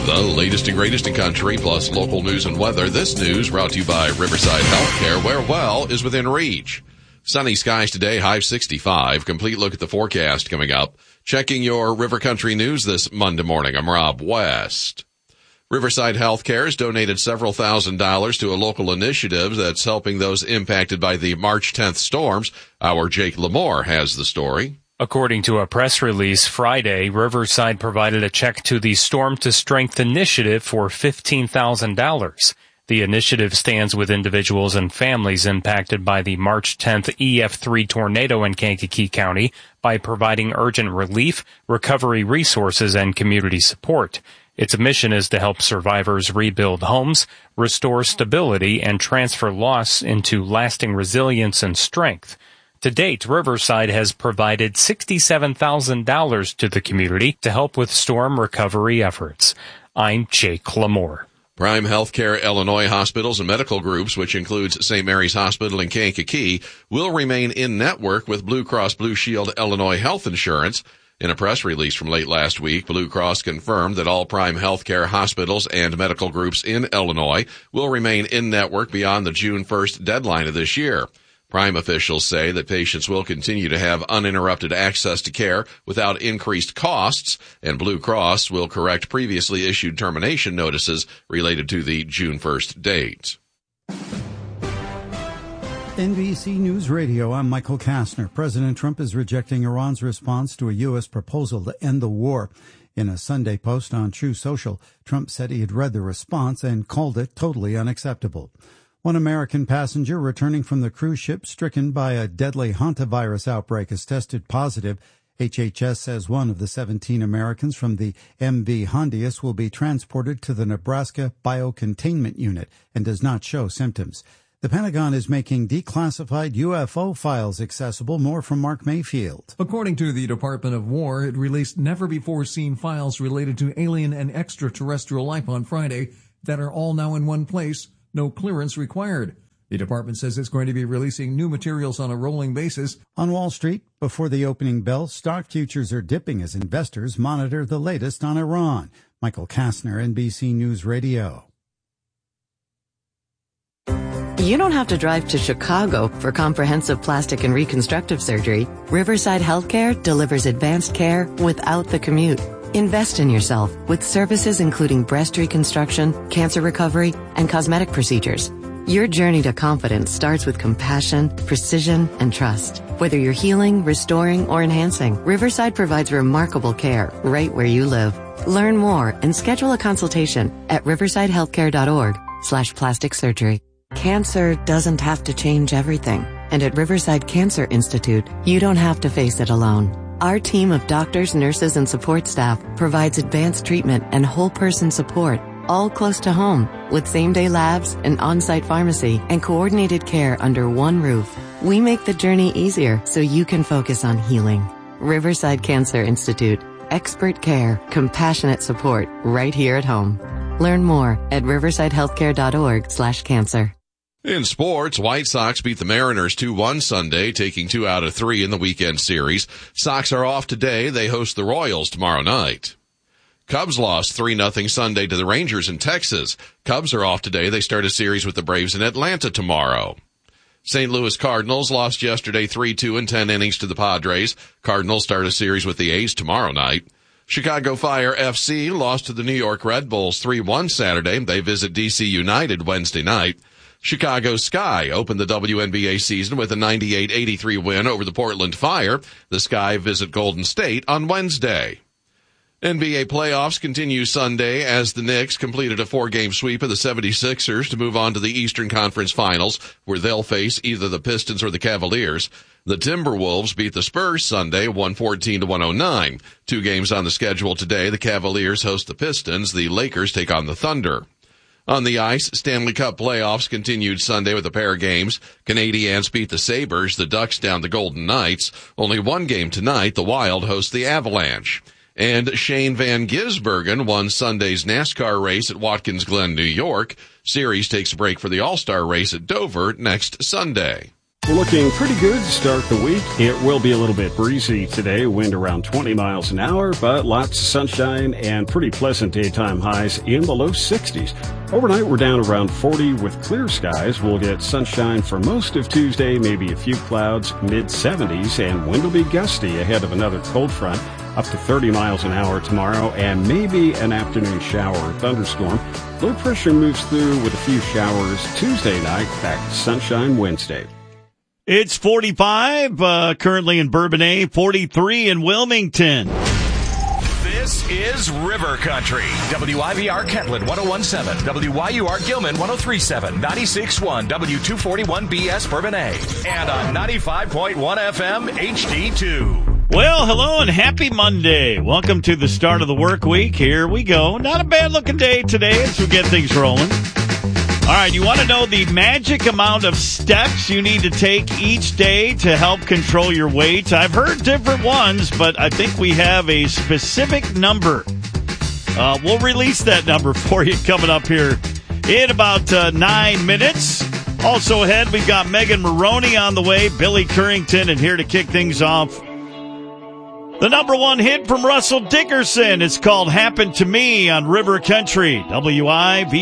The latest and greatest in country, plus local news and weather. This news brought to you by Riverside Healthcare, where well is within reach. Sunny skies today, high 65. Complete look at the forecast coming up. Checking your River Country news this Monday morning. I'm Rob West. Riverside Healthcare has donated several $1,000s to a local initiative that's helping those impacted by the March 10th storms. Our Jake Lamore has the story. According to a press release Friday, Riverside provided a check to the Storm to Strength initiative for $15,000. The initiative stands with individuals and families impacted by the March 10th EF3 tornado in Kankakee County by providing urgent relief, recovery resources, and community support. Its mission is to help survivors rebuild homes, restore stability, and transfer loss into lasting resilience and strength. To date, Riverside has provided $67,000 to the community to help with storm recovery efforts. I'm Jake Lamore. Prime Healthcare Illinois hospitals and medical groups, which includes St. Mary's Hospital in Kankakee, will remain in network with Blue Cross Blue Shield Illinois Health Insurance. In a press release from late last week, Blue Cross confirmed that all Prime Healthcare hospitals and medical groups in Illinois will remain in network beyond the June 1st deadline of this year. Prime officials say that patients will continue to have uninterrupted access to care without increased costs, and Blue Cross will correct previously issued termination notices related to the June 1st date. NBC News Radio, I'm Michael Kastner. President Trump is rejecting Iran's response to a U.S. proposal to end the war. In a Sunday post on True Social, Trump said he had read the response and called it totally unacceptable. One American passenger returning from the cruise ship stricken by a deadly hantavirus outbreak has tested positive. HHS says one of the 17 Americans from the MV Hondius will be transported to the Nebraska Biocontainment Unit and does not show symptoms. The Pentagon is making declassified UFO files accessible. More from Mark Mayfield. According to the Department of War, it released never-before-seen files related to alien and extraterrestrial life on Friday that are all now in one place. No clearance required. The department says it's going to be releasing new materials on a rolling basis. On Wall Street, before the opening bell, stock futures are dipping as investors monitor the latest on Iran. Michael Kastner, NBC News Radio. You don't have to drive to Chicago for comprehensive plastic and reconstructive surgery. Riverside Healthcare delivers advanced care without the commute. Invest in yourself with services including breast reconstruction, cancer recovery, and cosmetic procedures. Your journey to confidence starts with compassion, precision, and trust. Whether you're healing, restoring, or enhancing, Riverside provides remarkable care right where you live. Learn more and schedule a consultation at riversidehealthcare.org/plastic surgery. Cancer doesn't have to change everything. And at Riverside Cancer Institute, you don't have to face it alone. Our team of doctors, nurses, and support staff provides advanced treatment and whole person support, all close to home, with same-day labs, an on-site pharmacy, and coordinated care under one roof. We make the journey easier so you can focus on healing. Riverside Cancer Institute. Expert care, compassionate support, right here at home. Learn more at riversidehealthcare.org/cancer. In sports, White Sox beat the Mariners 2-1 Sunday, taking 2 out of 3 in the weekend series. Sox are off today. They host the Royals tomorrow night. Cubs lost 3-0 Sunday to the Rangers in Texas. Cubs are off today. They start a series with the Braves in Atlanta tomorrow. St. Louis Cardinals lost yesterday 3-2 in 10 innings to the Padres. Cardinals start a series with the A's tomorrow night. Chicago Fire FC lost to the New York Red Bulls 3-1 Saturday. They visit DC United Wednesday night. Chicago Sky opened the WNBA season with a 98-83 win over the Portland Fire. The Sky visit Golden State on Wednesday. NBA playoffs continue Sunday as the Knicks completed a 4-game sweep of the 76ers to move on to the Eastern Conference Finals, where they'll face either the Pistons or the Cavaliers. The Timberwolves beat the Spurs Sunday 114-109. 2 games on the schedule today. The Cavaliers host the Pistons. The Lakers take on the Thunder. On the ice, Stanley Cup playoffs continued Sunday with a pair of games. Canadiens beat the Sabres, the Ducks down the Golden Knights. Only one game tonight, the Wild host the Avalanche. And Shane Van Gisbergen won Sunday's NASCAR race at Watkins Glen, New York. Series takes a break for the All-Star race at Dover next Sunday. We're looking pretty good to start the week. It will be a little bit breezy today, wind around 20 miles an hour, but lots of sunshine and pretty pleasant daytime highs in the low 60s. Overnight, we're down around 40 with clear skies. We'll get sunshine for most of Tuesday, maybe a few clouds, mid-70s, and wind will be gusty ahead of another cold front, up to 30 miles an hour tomorrow, and maybe an afternoon shower or thunderstorm. Low pressure moves through with a few showers Tuesday night, back to sunshine Wednesday. It's 45 currently in Bourbonnais, 43 in Wilmington. This is River Country. WIVR Kentland 101.7, WYUR Gilman 103.7, 96.1, W241BS Bourbonnais, and on 95.1 FM HD2. Well, hello and happy Monday. Welcome to the start of the work week. Here we go. Not a bad looking day today as we get things rolling. All right, you want to know the magic amount of steps you need to take each day to help control your weight? I've heard different ones, but I think we have a specific number. We'll release that number for you coming up here in about 9 minutes. Also ahead, we've got Megan Maroney on the way, Billy Currington, and here to kick things off, the number one hit from Russell Dickerson. It's called Happened to Me on River Country, WIV.